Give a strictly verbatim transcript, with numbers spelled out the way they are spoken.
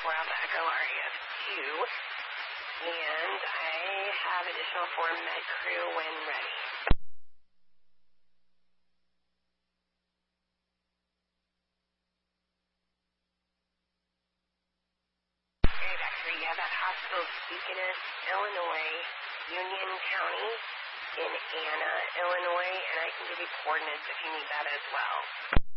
for Alpha Echo R A F two, and I have additional for med crew when ready. Great, X-ray, you have that hospital Deaconess, Illinois, Union County in Anna, Illinois, and I can give you coordinates if you need that as well.